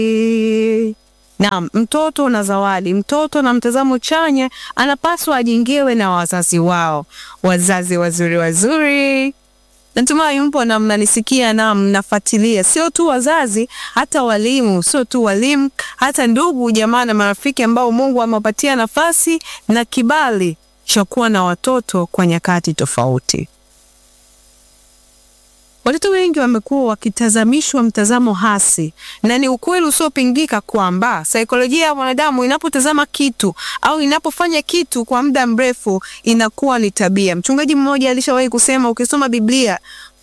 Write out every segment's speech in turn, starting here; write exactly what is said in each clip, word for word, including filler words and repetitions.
Na mtoto na zawadi, mtoto na mtazamo chanya anapaswa ajengewe na wazazi wao. Wazazi wazuri wazuri, natumai mpo na mnanisikia na mnafuatilia. Sio tu wazazi, hata walimu, sio tu walimu, hata ndugu, jamaa na marafiki ambao Mungu amewapatia nafasi na kibali cha kuwa na watoto kwa nyakati tofauti. Watoto wengi wamekuwa wakitazamishwa mtazamo hasi, na ni ukweli usiopingika kwamba saikolojia ya mwanadamu inapotazama kitu au inapofanya kitu kwa muda mrefu inakuwa ni tabia. Mchungaji mmoja alishawahi kusema, ukisoma Biblia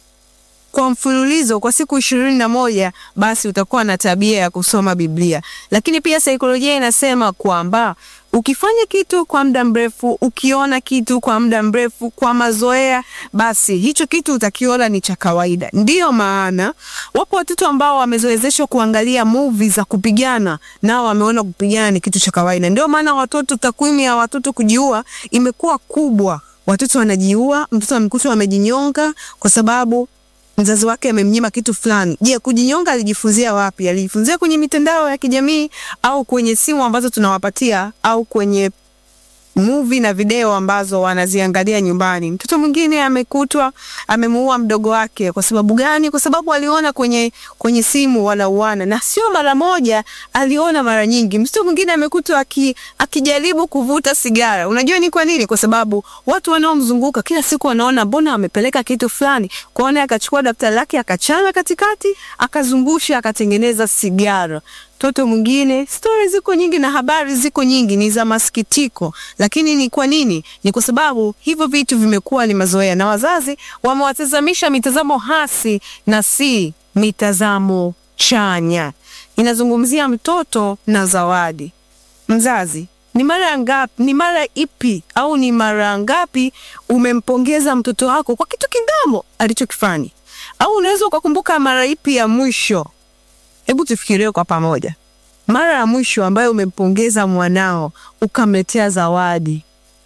kwa mfululizo kwa siku ishirini na moja basi utakuwa na tabia ya kusoma Biblia. Lakini pia saikolojia inasema kwamba ukifanya kitu kwa muda mrefu, ukiona kitu kwa muda mrefu, kwa mazoea, basi hicho kitu utakiona ni cha kawaida. Ndiyo maana wapo watoto ambao wamezoezeshwa kuangalia movie za kupigana, nao wameona kupigana ni kitu cha kawaida. Ndio maana watoto, takwimu ya watoto kujiua imekuwa kubwa. Watoto wanajiua, mtoto amekutwa amejinyonga kwa sababu mzazi wake amemnyima kitu fulani. Je, kujinyonga alijifunzia wapi? Alijifunzia kwenye mitandao ya kijamii au kwenye simu ambazo tunawapatia au kwenye movie na video ambazo wanaziangalia nyumbani? Mtoto mwingine amekutwa amemuua mdogo wake. Kwa sababu gani? Kwa sababu aliona kwenye kwenye simu wanauana, na sio mara moja, aliona mara nyingi. Mtoto mwingine amekutwa aki, akijaribu kuvuta sigara. Unajua ni kwa nini? Kwa sababu watu wanaomzunguka kila siku wanaona mbona amepeleka kitu fulani. Kwaona akachukua daftari lake akachana katikati, akazungusha, akatengeneza sigara. Mtoto mwingine, stories ziko nyingi na habari ziko nyingi, ni za masikitiko. Lakini ni kwa nini? Ni kwa sababu hivyo vitu vimekuwa ni mazoea, na wazazi wamewatazamisha mitazamo hasi na si mitazamo chanya. Inazungumzia mtoto na zawadi. Mzazi, ni mara ngapi, ni mara ipi au ni mara ngapi umempongeza mtoto wako kwa kitu kidogo alichokifanya? Au unaweza ukakumbuka mara ipi ya mwisho? Hebu tufikirie kwa pamoja. Mara ya mwisho ambayo umempongeza mwanao ukamletea zawadi.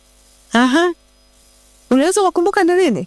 Aha. Unaweza kukumbuka ni lini?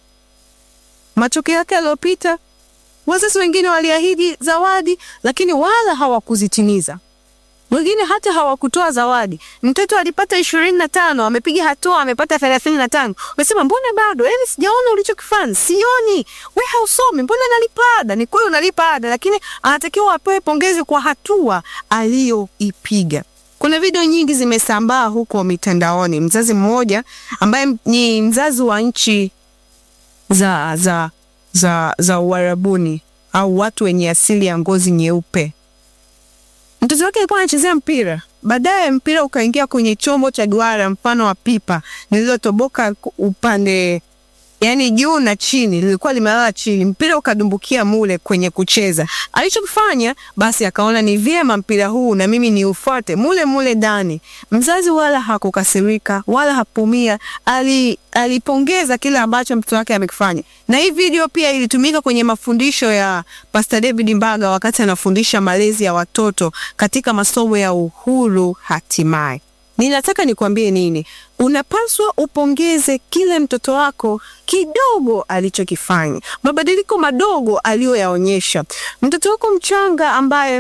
Matokeo yake yaliyopita, wazazi wengine waliahidi zawadi lakini wala hawakuzitimiza. Wengine hata hawakutoa zawadi. Mtoto alipata ishirini na tano, amepiga hatua, amepata thelathini na tano. Umesema mbona bado? Yaani sijaona ulichokifanya. Sioni. Wewe hausomi, mbona nalipa ada? Ni kweli unalipa ada, lakini anatakiwa apewe pongezi kwa hatua aliyoipiga. Kuna video nyingi zimesambaa huko mitandaoni. Mzazi mmoja ambaye ni mzazi wa nchi za za za za Uarabuni au watu wenye asili ya ngozi nyeupe. Mtoto wake alikuwa anachezea mpira. Baadaye mpira ukaingia kwenye chombo cha duara mfano wa pipa lililotoboka upande, yani juu na chini, lilikuwa limelala chini. Mpira ukadumbukia mule kwenye kucheza. Alichokifanya basi akaona ni vyema mpira huu na mimi niufuate mule mule ndani. Mzazi wala hakukasirika wala hapumia, ali alipongeza kile ambacho mtoto wake amekifanya. Na hii video pia ilitumika kwenye mafundisho ya Pastor David Mbaga wakati anafundisha malezi ya watoto katika masomo ya uhuru hatimaye. Ninataka nikwambie nini? Unapaswa upongeze kile mtoto wako kidogo alichokifanya, mabadiliko madogo aliyoyaonyesha. Mtoto wako mchanga ambaye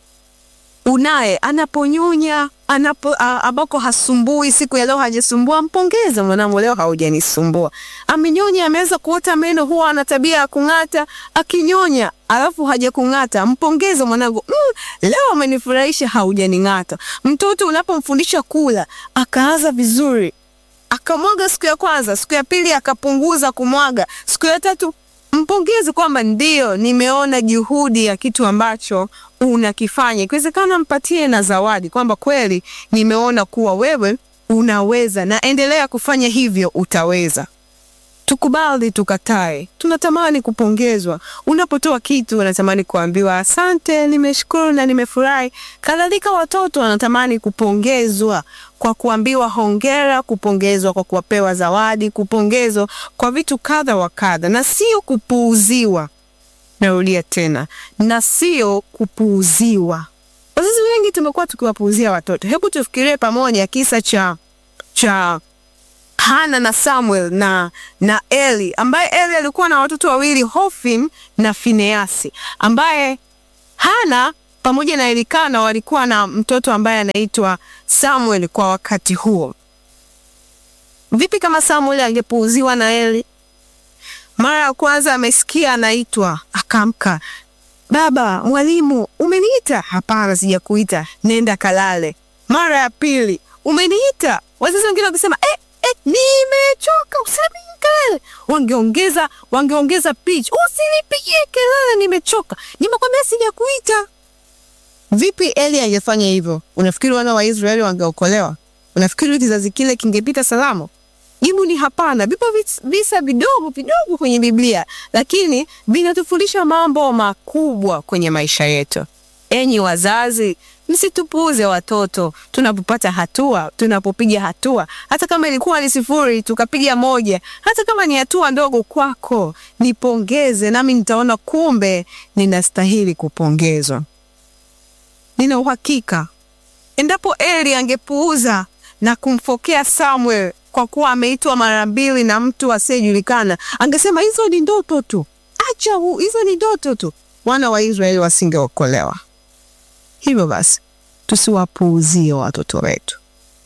unaye anaponyonya, anapo ambako hasumbui, siku ya leo hajasumbua, mpongeze, mwanangu leo haujanisumbua. Amenyonya, ameweza kuota meno, huwa ana tabia ya kung'ata, akinyonya alafu hajakung'ata, mpongeze mwanangu, mm, leo amenifurahisha, haujaning'ata. Mtoto unapomfundisha kula, akaanza vizuri, akamwaga siku ya kwanza, siku ya pili akapunguza kumwaga, siku ya tatu mpongeze kwamba ndio nimeona juhudi ya kitu ambacho unakifanya. Ikiwezekana mpatie na zawadi kwamba kweli nimeona kuwa wewe unaweza na endelea kufanya hivyo, utaweza. Tukubali tukatae, tunatamani kupongezwa. Unapotoa kitu unatamani kuambiwa asante, nimeshukuru na nimefurahi. Kadhalika watoto wanatamani kupongezwa kwa kuambiwa hongera, kupongezwa kwa kupewa zawadi, kupongezwa kwa vitu kadha wa kadha, na sio kupuuziwa. Narudia tena, na sio kupuuziwa. Wazazi wengi tumekuwa tukiwapuuzia watoto. Hebu tufikirie pamoja kisa cha cha Hana na Samuel na na Eli, ambaye Eli alikuwa na watoto wawili, Hofni na Fineasi, ambaye Hana pamoja na Elikana walikuwa na mtoto ambaye anaitwa Samuel kwa wakati huo. Vipi kama Samuel angepuuziwa na Eli? Mara ya kwanza amesikia anaitwa, akamka. Baba, mwalimu, umeniita? Hapana, sijakuita. Nenda kalale. Mara ya pili, umeniita? Wazazi wengine wakisema, eh, eh, nimechoka, usinipigie kelele. Wangeongeza, wangeongeza pitch. Usinipigie kelele, nimechoka. Nimekwambia sijakuita. Vipi Eli angefanya hivyo? Unafikiri wana wa Israeli wangeokolewa? Unafikiri kizazi kile kingepita salama? Jibu ni hapana. Vipo visa vidogo vidogo kwenye Biblia, lakini vinatufundisha mambo makubwa kwenye maisha yetu. Enyi wazazi, msitupuuze watoto tunapopata hatua, tunapopiga hatua. Hata kama ilikuwa ni sifuri, tukapiga moja. Hata kama ni hatua ndogo kwako, nipongeze nami nitaona kumbe ninastahili kupongezwa. Nina uhakika endapo Eli angepuuza na kumfokea Samuel kwa kuwa ameitwa mara mbili na mtu asiyejulikana, angesema hizo ni ndoto tu. Acha hizo ni ndoto tu. Wana wa Israeli wasingeokolewa. Hivyo basi, tusiwapuuzie watoto wetu.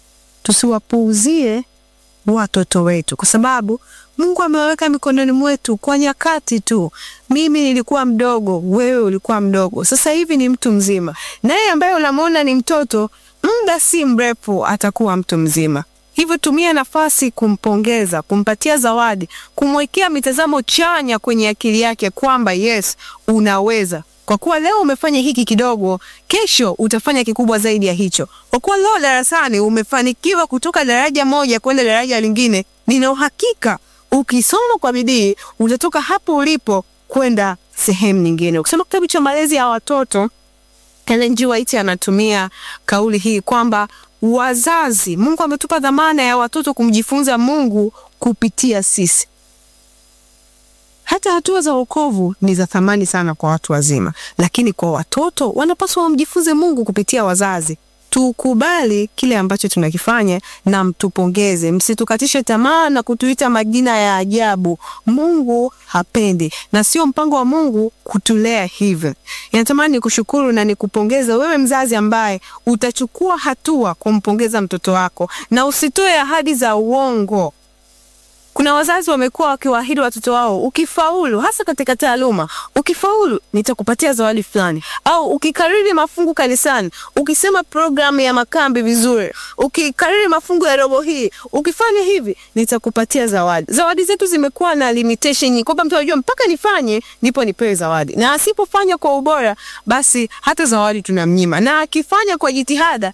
Tusiwapuuzie watoto wetu kwa sababu Mungu ameweka mikononi mwetu kwa nyakati tu. Mimi nilikuwa mdogo, wewe ulikuwa mdogo. Sasa hivi ni mtu mzima. Naye ambaye unamwona ni mtoto, muda si mrefu atakuwa mtu mzima. Hivyo tumia nafasi kumpongeza, kumpatia zawadi, kumwekea mitazamo chanya kwenye akili yake kwamba yes, unaweza. Kwa kuwa leo umefanya hiki kidogo, kesho utafanya kikubwa zaidi ya hicho. Kwa kuwa leo darasani umefanikiwa kutoka daraja moja kwenda daraja lingine, nina uhakika ukisoma kwa bidii utatoka hapo ulipo kwenda sehemu nyingine. Ukisoma kitabu cha malezi ya watoto, Ellen G. White anatumia kauli hii kwamba wazazi, Mungu ametupa dhamana ya watoto kumjifunza Mungu kupitia sisi. Hata hatua za wokovu ni za thamani sana kwa watu wazima, lakini kwa watoto wanapaswa wamjifunze Mungu kupitia wazazi. Tukubali kile ambacho tunakifanya na mtupongeze. Msitukatishe tamaa na kutuita majina ya ajabu. Mungu hapendi na sio mpango wa Mungu kutulea hivyo. Natamani kushukuru na nikupongeza wewe mzazi ambaye utachukua hatua kumpongeza mtoto wako na usitoe ahadi za uongo. Kuna wazazi wamekuwa wakiwaahidi watoto wao, ukifaulu hasa katika taaluma, ukifaulu nitakupatia zawadi fulani, au ukikariri mafungu kanisani, ukisema programu ya makambi vizuri, ukikariri mafungu ya robo hii, ukifanya hivi nitakupatia zawadi. Zawadi zetu zimekuwa na limitation kwamba mtu anajua mpaka nifanye ndipo nipewe zawadi. Na asipofanya kwa ubora, basi hata zawadi tunamnyima. Na akifanya kwa jitihada,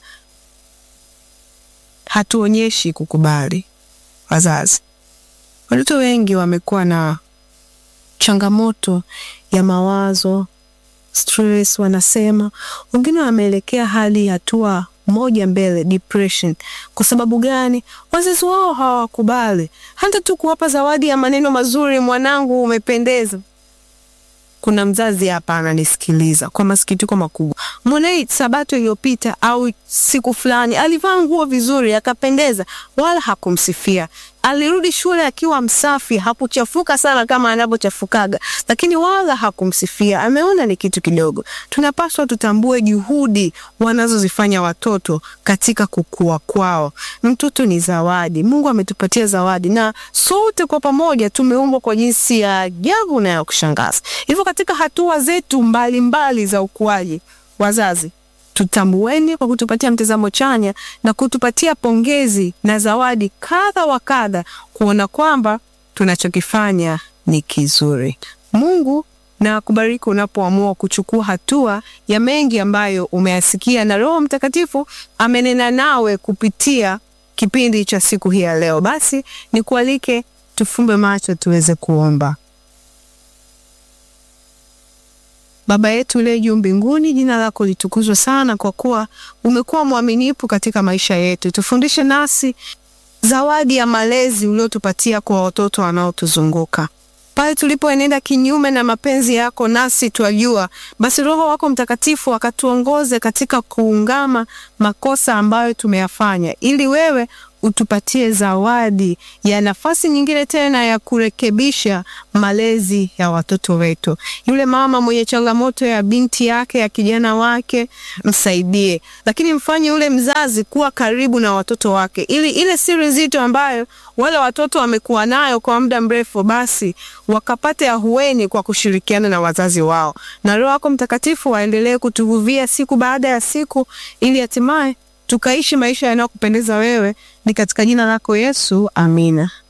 hatuonyeshi kukubali. Wazazi, watoto wengi wamekuwa na changamoto ya mawazo, stress wanasema. Wengine wameelekea hali hatua moja mbele, depression. Kwa sababu gani? Wazazi wao hawakubali. Hata tu kuwapa zawadi ya maneno mazuri, mwanangu umependeza. Kuna mzazi hapa ananisikiliza kwa masikitiko makubwa. Mwanae Sabato iliyopita au siku fulani alivaa nguo vizuri akapendeza, wala hakumsifia. Alirudi shule akiwa msafi, hakuchafuka sana kama anapochafukaga, lakini wala hakumsifia. Ameona ni kitu kidogo. Tunapaswa tutambue juhudi wanazozifanya watoto katika kukua kwao. Mtoto ni zawadi. Mungu ametupatia zawadi na sote kwa pamoja tumeumbwa kwa jinsi ya ajabu na ya kushangaza. Hivyo katika hatua zetu mbalimbali mbali za ukuaji, wazazi, tutambueni kwa kutupatia mtazamo chanya na kutupatia pongezi na zawadi kadha wa kadha, kuona kwamba tunachokifanya ni kizuri. Mungu na kubariki unapoamua kuchukua hatua ya mengi ambayo umeyasikia na Roho Mtakatifu amenena nawe kupitia kipindi cha siku hii ya leo. Basi nikualike tufumbe macho tuweze kuomba. Baba yetu uliye juu mbinguni, jina lako litukuzwe sana kwa kuwa umekuwa mwaminifu katika maisha yetu. Tufundishe nasi zawadi ya malezi uliotupatia kwa watoto wanaotuzunguka. Pale tulipoenenda kinyume na mapenzi yako nasi tuajua, basi Roho wako Mtakatifu akatuongoze katika kuungama makosa ambayo tumeyafanya, ili wewe utupatie zawadi ya nafasi nyingine tena ya kurekebisha malezi ya watoto wetu. Yule mama mwenye changamoto ya binti yake, ya kijana wake, msaidie. Lakini mfanye yule mzazi kuwa karibu na watoto wake, ili ile siri nzito ambayo wale watoto wamekuwa nayo kwa muda mrefu, basi wakapate ahueni kwa kushirikiana na wazazi wao. Na Roho yako Mtakatifu waendelee kutuvuvia siku baada ya siku, ili hatimaye tukaishi maisha yanayokupendeza wewe. Ni katika jina lako Yesu, amina.